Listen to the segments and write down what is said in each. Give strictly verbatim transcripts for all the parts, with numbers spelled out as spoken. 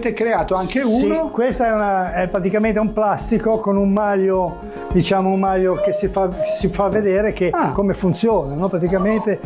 avete creato anche uno. Sì, questo è, una, è praticamente un plastico con un maglio, diciamo un maglio che si fa, si fa vedere che ah. come funziona, no? Praticamente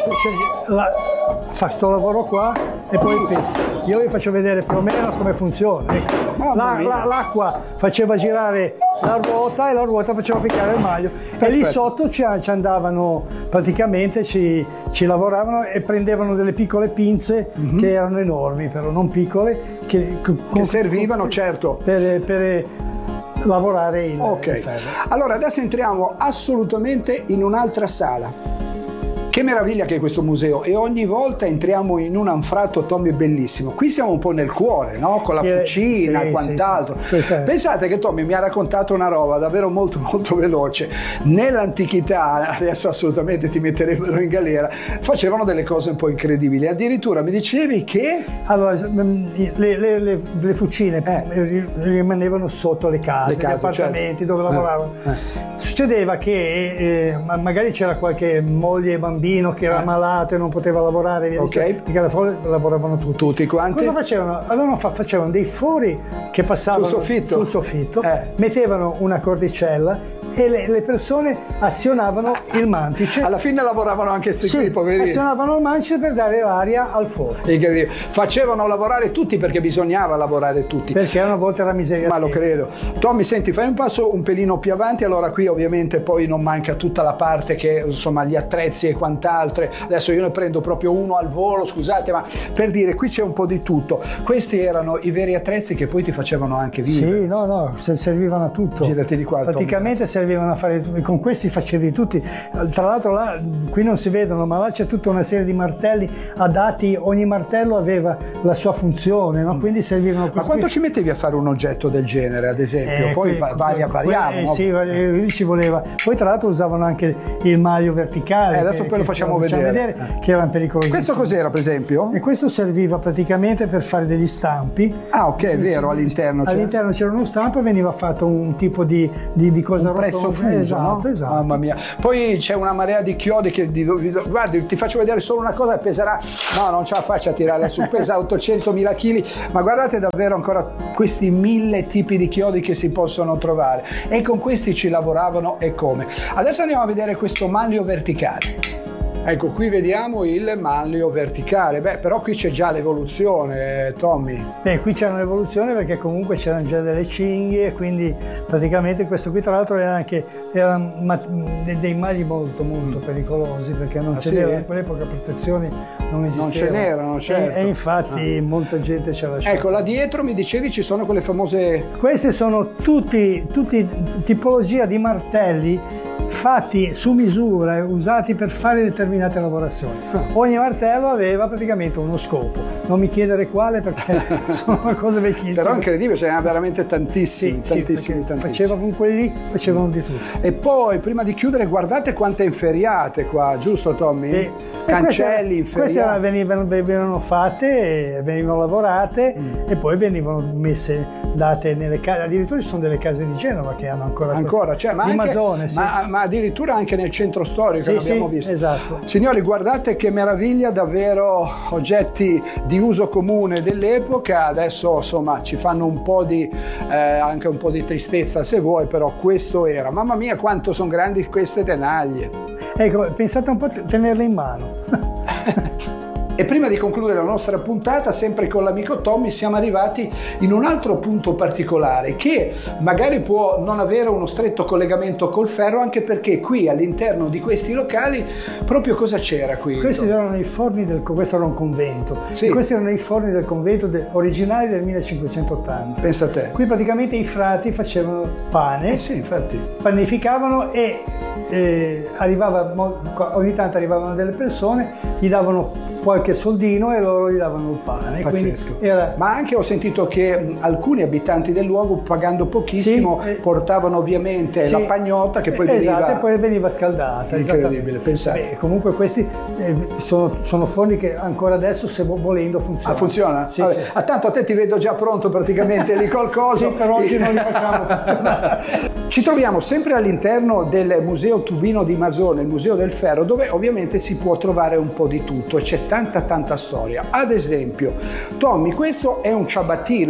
la, fa sto lavoro qua e poi io vi faccio vedere più o meno come funziona. Ecco. Oh, la, la, l'acqua faceva girare la ruota e la ruota faceva piccare il maglio. Perfetto. E lì sotto ci, ci andavano, praticamente ci, ci lavoravano e prendevano delle piccole pinze mm-hmm. che erano enormi, però non piccole, che, che con, servivano con, certo per, per lavorare il, ok. il ferro. Allora adesso entriamo assolutamente in un'altra sala. Che meraviglia che è questo museo, e ogni volta entriamo in un anfratto, Tommy, bellissimo. Qui siamo un po' nel cuore, no? Con la fucina e sì, quant'altro. Sì, sì. Pensate che Tommy mi ha raccontato una roba davvero molto molto veloce. Nell'antichità, adesso assolutamente ti metterebbero in galera, facevano delle cose un po' incredibili. Addirittura mi dicevi che... Allora, le, le, le, le fucine eh. rimanevano sotto le case, le case gli appartamenti, certo. dove lavoravano. Eh. Eh. Succedeva che eh, magari c'era qualche moglie e bambino che era eh. malato e non poteva lavorare, via okay. perché alla fine lavoravano tutti. Tutti quanti? Cosa facevano? Allora facevano dei fori che passavano sul soffitto, sul soffitto eh. mettevano una cordicella e le, le persone azionavano il mantice. Alla fine lavoravano anche questi sì, poverini. Azionavano il mantice per dare l'aria al forno. Facevano lavorare tutti perché bisognava lavorare tutti. Perché una volta era miseria. Ma lo credo. Tommy, senti, fai un passo un pelino più avanti. Allora qui ovviamente poi non manca tutta la parte che insomma gli attrezzi e quant'altro. Adesso io ne prendo proprio uno al volo, scusate, ma per dire qui c'è un po' di tutto. Questi erano i veri attrezzi che poi ti facevano anche vivere. Sì, no, no, servivano a tutto. Girati di qua. Praticamente Tommy. Servivano a fare, con questi facevi tutti. Tra l'altro là, qui non si vedono, ma là c'è tutta una serie di martelli adatti, ogni martello aveva la sua funzione, no? Quindi servivano. Ma quanto ci mettevi a fare un oggetto del genere, ad esempio? Eh, poi que, varia variava. Eh, no? sì, eh, ci voleva. Poi tra l'altro usavano anche il maglio verticale. Eh, adesso che, poi lo facciamo che vedere. vedere eh. Che erano pericolosi. Questo cos'era, per esempio? E questo serviva praticamente per fare degli stampi. Ah, ok, è vero, all'interno c'era. All'interno c'era uno stampo e veniva fatto un tipo di, di, di cosa un presso fuso, esatto, no? Esatto. Mamma mia. Poi c'è una marea di chiodi che di, di, guardi, ti faccio vedere solo una cosa, peserà, no, non ce la faccio a tirarla su, pesa ottocentomila chili, ma guardate davvero ancora questi mille tipi di chiodi che si possono trovare, e con questi ci lavoravano e come. Adesso andiamo a vedere questo maglio verticale. Ecco, qui vediamo il maglio verticale. Beh, però qui c'è già l'evoluzione, Tommy. Beh, qui c'è un'evoluzione perché comunque c'erano già delle cinghie, quindi praticamente questo qui tra l'altro era anche erano dei magli molto molto pericolosi, perché non ah, c'era sì? in quell'epoca protezioni non esistevano. Non ce n'erano, certo. E, e infatti ah. molta gente ce l'ha lasciata. Ecco, là dietro mi dicevi ci sono quelle famose... Queste sono tutti, tutti tipologia di martelli fatti su misura, usati per fare determinate lavorazioni. Ogni martello aveva praticamente uno scopo, non mi chiedere quale perché sono cose vecchissime. Però è incredibile, ce n'erano veramente tantissimi, sì, tantissimi, sì, tantissimi. Faceva con quelli, facevano di tutto. E poi, prima di chiudere, guardate quante inferriate qua, giusto Tommy? Sì. Cancelli, inferriate. Queste venivano, venivano fatte, venivano lavorate mm. e poi venivano messe, date nelle case, addirittura ci sono delle case di Genova che hanno ancora Ancora, cioè, ma di anche, Masone, sì. ma, ma addirittura anche nel centro storico sì, l'abbiamo sì, visto. Esatto. Signori, guardate che meraviglia, davvero oggetti di uso comune dell'epoca. Adesso insomma ci fanno un po' di eh, anche un po' di tristezza se vuoi, però questo era. Mamma mia quanto sono grandi queste tenaglie. Ecco, pensate un po' a tenerle in mano. E prima di concludere la nostra puntata, sempre con l'amico Tommy, siamo arrivati in un altro punto particolare che magari può non avere uno stretto collegamento col ferro, anche perché qui all'interno di questi locali proprio cosa c'era qui? Questi erano i forni del questo era un convento. Sì. Questi erano i forni del convento de, originali del millecinquecentottanta. Pensa a te. Qui praticamente i frati facevano pane, eh sì, infatti. panificavano e eh, arrivava ogni tanto arrivavano delle persone, gli davano qualche soldino e loro gli davano il pane. Pazzesco. Era... Ma anche ho sentito che mh, alcuni abitanti del luogo, pagando pochissimo, sì, portavano ovviamente sì, la pagnotta che poi esatto, veniva... e poi veniva scaldata. Incredibile, pensate. Beh, comunque questi eh, sono, sono forni che ancora adesso, se volendo, funzionano. Ah, funziona? Sì, Vabbè. sì. Ah, tanto a te ti vedo già pronto praticamente lì col coso. Sì, però oggi non li facciamo funzionare. Ci troviamo sempre all'interno del Museo Tubino di Masone, il Museo del Ferro, dove ovviamente si può trovare un po' di tutto e c'è tanta tanta storia. Ad esempio, Tommy, questo è un ciabattino.